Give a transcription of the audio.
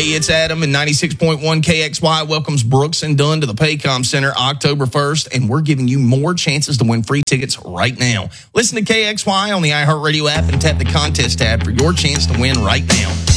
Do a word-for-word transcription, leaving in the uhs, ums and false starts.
Hey, it's Adam, and ninety-six point one K X Y welcomes Brooks and Dunn to the Paycom Center October first, and we're giving you more chances to win free tickets right now. Listen to K X Y on the iHeartRadio app and tap the contest tab for your chance to win right now.